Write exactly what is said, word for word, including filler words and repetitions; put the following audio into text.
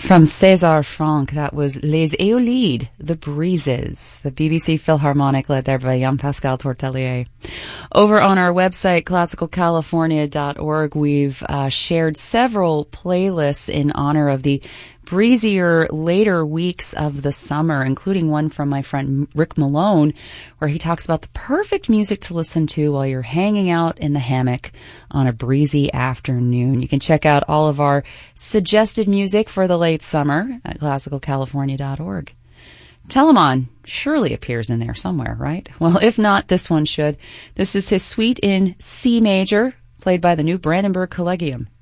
From César Franck, that was Les Éolides, The Breezes, the B B C Philharmonic led there by Jean-Pascal Tortelier. Over on our website, classical california dot org, we've uh, shared several playlists in honor of the breezier later weeks of the summer, including one from my friend Rick Malone, where he talks about the perfect music to listen to while you're hanging out in the hammock on a breezy afternoon. You can check out all of our suggested music for the late summer at classical california dot org. Telemann surely appears in there somewhere, right? Well, if not, this one should. This is his suite in C major, played by the New Brandenburg Collegium.